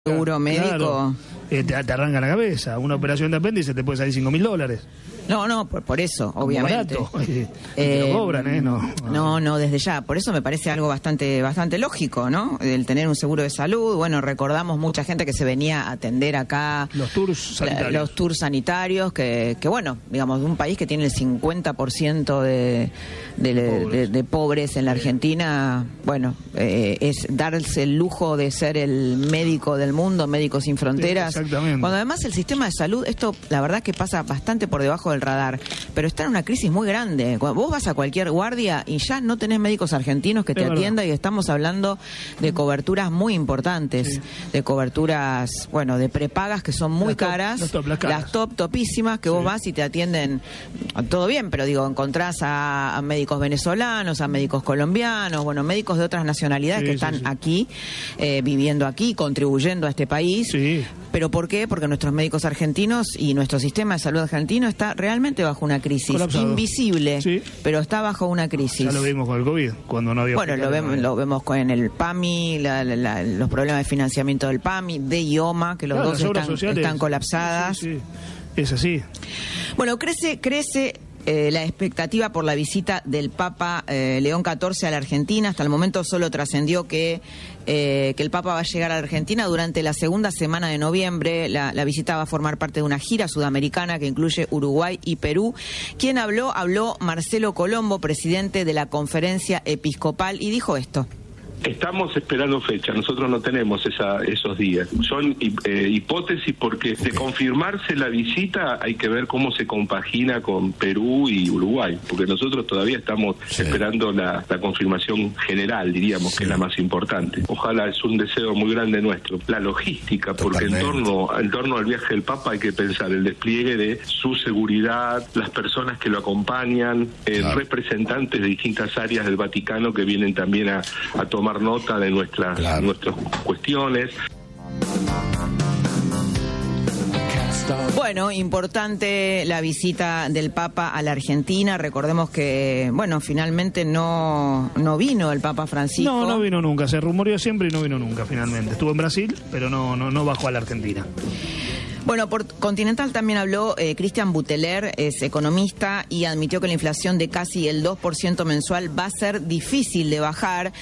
seguro médico. Claro, te arranca la cabeza. Una operación de apéndice te puede salir $5.000. No, por eso, obviamente. Barato. Te lo cobran, No, desde ya. Por eso me parece algo bastante lógico, ¿no? El tener un seguro de salud. Bueno, recordamos mucha gente que se venía a atender acá. Los tours sanitarios. Que bueno, digamos, de un país que tiene el 50% de pobres en la Argentina, bueno, es darse el lujo de ser el médico del mundo, Médicos Sin Fronteras. Exactamente. Cuando además el sistema de salud, esto la verdad que pasa bastante por debajo del radar, pero está en una crisis muy grande. Vos vas a cualquier guardia y ya no tenés médicos argentinos que te atiendan, y estamos hablando de coberturas muy importantes, de coberturas, bueno, de prepagas que son muy caras, las topísimas, que vos vas y te atienden todo bien, pero digo, encontrás a médicos venezolanos, a médicos colombianos, bueno, médicos de otras nacionalidades que están aquí, viviendo aquí, contribuyendo a este país. ¿Pero por qué? Porque nuestros médicos argentinos y nuestro sistema de salud argentino está realmente bajo una crisis invisible, pero está bajo una crisis. Ya lo vimos con el COVID, cuando no había... Bueno, lo vemos con el PAMI, los problemas de financiamiento del PAMI, de IOMA, que los dos están colapsadas. Sí. Es así. Bueno, crece la expectativa por la visita del Papa León XIV a la Argentina. Hasta el momento solo trascendió que el Papa va a llegar a la Argentina durante la segunda semana de noviembre. La visita va a formar parte de una gira sudamericana que incluye Uruguay y Perú. ¿Quién habló? Habló Marcelo Colombo, presidente de la Conferencia Episcopal, y dijo esto. Estamos esperando fecha, nosotros no tenemos esos días. Son hipótesis porque de confirmarse la visita hay que ver cómo se compagina con Perú y Uruguay, porque nosotros todavía estamos esperando la confirmación general, diríamos, que es la más importante. Ojalá, es un deseo muy grande nuestro. La logística, porque en torno al viaje del Papa hay que pensar el despliegue de su seguridad, las personas que lo acompañan, representantes de distintas áreas del Vaticano que vienen también a tomar nota de nuestras cuestiones. Bueno, importante la visita del Papa a la Argentina. Recordemos que, bueno, finalmente no vino el Papa Francisco. No vino nunca, se rumoreó siempre y no vino nunca finalmente. Estuvo en Brasil, pero no bajó a la Argentina. Bueno, por Continental también habló Cristian Buteler, es economista, y admitió que la inflación de casi el 2% mensual va a ser difícil de bajar.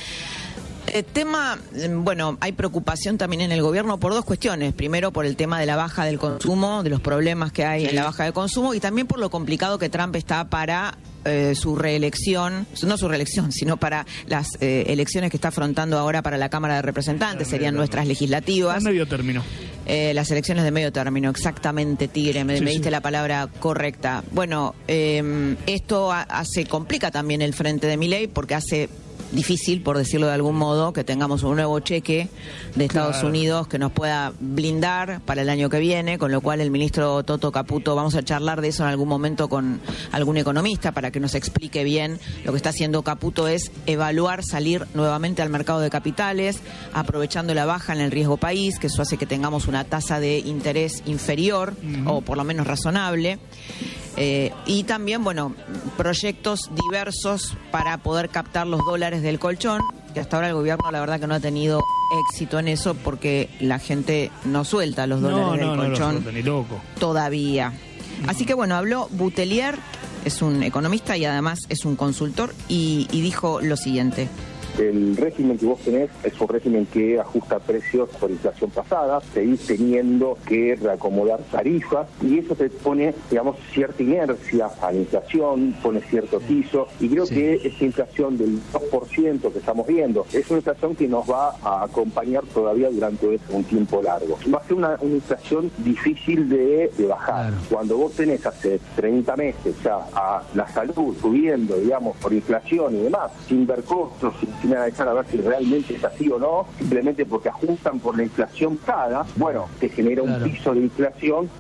Hay preocupación también en el gobierno por dos cuestiones. Primero, por el tema de la baja del consumo, de los problemas que hay en la baja del consumo, y también por lo complicado que Trump está para su reelección, no su reelección, sino para las elecciones que está afrontando ahora para la Cámara de Representantes, serían nuestras legislativas. Medio término. Las elecciones de medio término, exactamente, Tigre, me diste la palabra correcta. Bueno, esto complica también el frente de Milei, porque hace difícil, por decirlo de algún modo, que tengamos un nuevo cheque de Estados Unidos que nos pueda blindar para el año que viene, con lo cual el ministro Toto Caputo, vamos a charlar de eso en algún momento con algún economista para que nos explique bien. Lo que está haciendo Caputo es evaluar salir nuevamente al mercado de capitales, aprovechando la baja en el riesgo país, que eso hace que tengamos una tasa de interés inferior, o por lo menos razonable. Y también, bueno, proyectos diversos para poder captar los dólares del colchón, que hasta ahora el gobierno la verdad que no ha tenido éxito en eso, porque la gente no suelta los dólares del colchón, no suelta, ni loco. Todavía. Así que bueno, habló Butelier, es un economista y además es un consultor, y dijo lo siguiente. El régimen que vos tenés es un régimen que ajusta precios por inflación pasada, seguís teniendo que reacomodar tarifas, y eso te pone, digamos, cierta inercia a la inflación, pone cierto piso, y creo que esta inflación del 2% que estamos viendo es una inflación que nos va a acompañar todavía durante un tiempo largo. Va a ser una inflación difícil de bajar. Cuando vos tenés hace 30 meses ya a la salud subiendo, digamos, por inflación y demás, sin ver costos, sin analizar a ver si realmente es así o no, simplemente porque ajustan por la inflación cada, bueno, te genera un piso de inflación.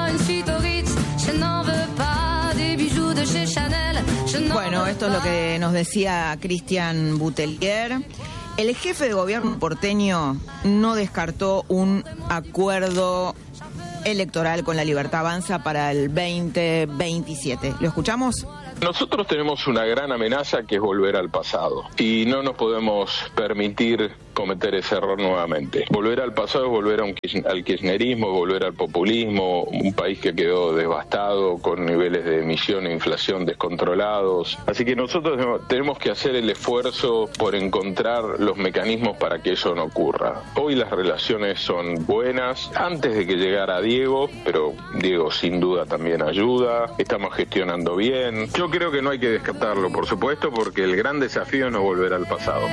Bueno, esto es lo que nos decía Cristian Butelier. El jefe de gobierno porteño no descartó un acuerdo electoral con La Libertad Avanza para el 2027. ¿Lo escuchamos? Nosotros tenemos una gran amenaza que es volver al pasado y no nos podemos permitir cometer ese error nuevamente. Volver al pasado es volver al kirchnerismo, volver al populismo, un país que quedó devastado con niveles de emisión e inflación descontrolados. Así que nosotros tenemos que hacer el esfuerzo por encontrar los mecanismos para que eso no ocurra. Hoy las relaciones son buenas, antes de que llegara Diego, pero Diego sin duda también ayuda, estamos gestionando bien. Yo creo que no hay que descartarlo, por supuesto, porque el gran desafío es no volver al pasado.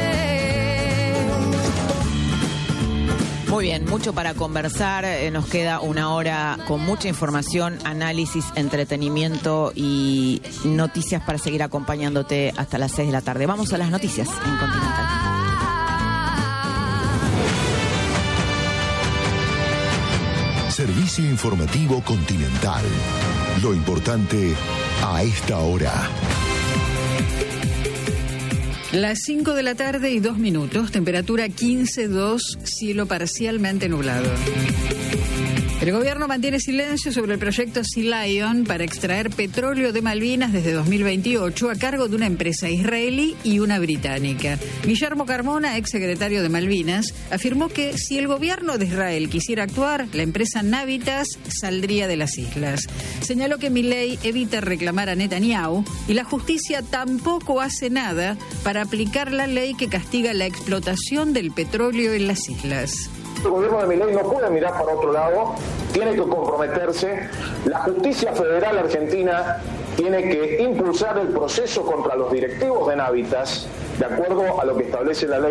Muy bien, mucho para conversar, nos queda una hora con mucha información, análisis, entretenimiento y noticias para seguir acompañándote hasta las 6 de la tarde. Vamos a las noticias en Continental. Servicio informativo Continental. Lo importante a esta hora. Las 5 de la tarde y 2 minutos, temperatura 15,2, cielo parcialmente nublado. El gobierno mantiene silencio sobre el proyecto Sea Lion para extraer petróleo de Malvinas desde 2028 a cargo de una empresa israelí y una británica. Guillermo Carmona, exsecretario de Malvinas, afirmó que si el gobierno de Israel quisiera actuar, la empresa Navitas saldría de las islas. Señaló que Milei evita reclamar a Netanyahu y la justicia tampoco hace nada para aplicar la ley que castiga la explotación del petróleo en las islas. El gobierno de Milei no puede mirar para otro lado, tiene que comprometerse. La justicia federal argentina tiene que impulsar el proceso contra los directivos de Navitas, de acuerdo a lo que establece la ley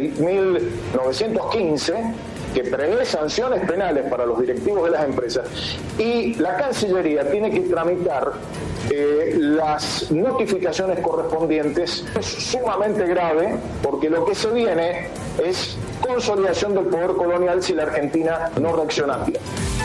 26.915, que prevé sanciones penales para los directivos de las empresas. Y la Cancillería tiene que tramitar las notificaciones correspondientes. Es sumamente grave porque lo que se viene es consolidación del poder colonial si la Argentina no reacciona bien.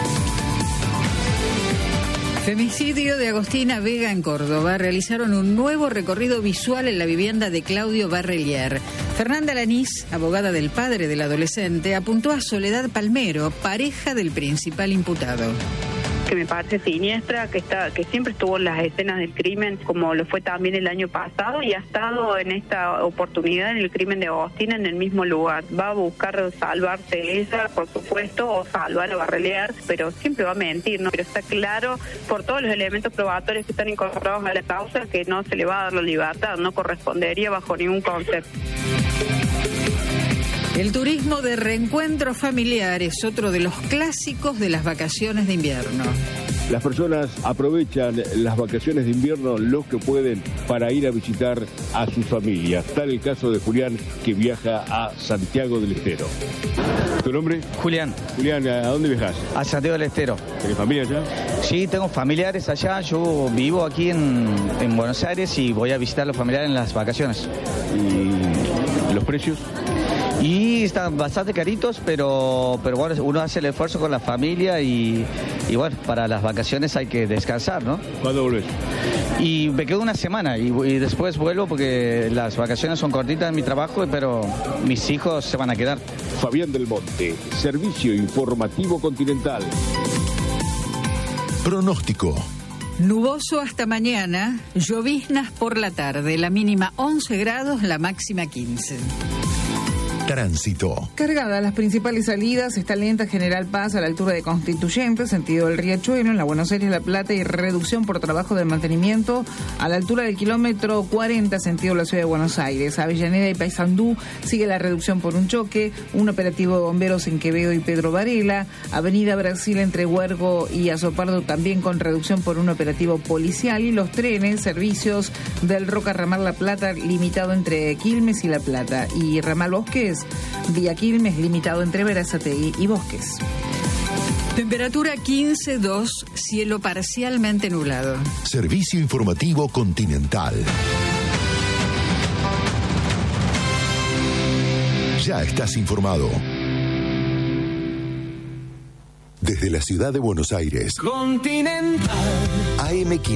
Femicidio de Agostina Vega en Córdoba. Realizaron un nuevo recorrido visual en la vivienda de Claudio Barrelier. Fernanda Lanís, abogada del padre del adolescente, apuntó a Soledad Palmero, pareja del principal imputado. Que me parece siniestra, que siempre estuvo en las escenas del crimen, como lo fue también el año pasado, y ha estado en esta oportunidad en el crimen de Agostina en el mismo lugar. Va a buscar salvarse ella, por supuesto, o salvar a Barrelier, pero siempre va a mentir, ¿no? Pero está claro por todos los elementos probatorios que están incorporados a la causa que no se le va a dar la libertad, no correspondería bajo ningún concepto. El turismo de reencuentro familiar es otro de los clásicos de las vacaciones de invierno. Las personas aprovechan las vacaciones de invierno los que pueden para ir a visitar a sus familias. Tal el caso de Julián, que viaja a Santiago del Estero. ¿Tu nombre? Julián. Julián, ¿a dónde viajas? A Santiago del Estero. ¿Tienes familia allá? Sí, tengo familiares allá. Yo vivo aquí en Buenos Aires y voy a visitar a los familiares en las vacaciones. ¿Y los precios? Y están bastante caritos, pero bueno, uno hace el esfuerzo con la familia y bueno, para las vacaciones hay que descansar, ¿no? ¿Cuándo volvés? Y me quedo una semana y después vuelvo porque las vacaciones son cortitas en mi trabajo, pero mis hijos se van a quedar. Fabián del Monte, Servicio Informativo Continental. Pronóstico. Nuboso hasta mañana, lloviznas por la tarde, la mínima 11 grados, la máxima 15. Tránsito. Cargadas las principales salidas, está lenta General Paz a la altura de Constituyente, sentido del Riachuelo, en la Buenos Aires La Plata, y reducción por trabajo de mantenimiento a la altura del kilómetro 40, sentido de la Ciudad de Buenos Aires. Avellaneda y Paysandú sigue la reducción por un choque, un operativo de bomberos en Quevedo y Pedro Varela, Avenida Brasil entre Huergo y Azopardo también con reducción por un operativo policial, y los trenes, servicios del Roca Ramal La Plata limitado entre Quilmes y La Plata, y Ramal Bosques vía Quilmes limitado entre Berazategui y Bosques. Temperatura 15,2, cielo parcialmente nublado. Servicio Informativo Continental. Ya estás informado. Desde la ciudad de Buenos Aires. Continental. AM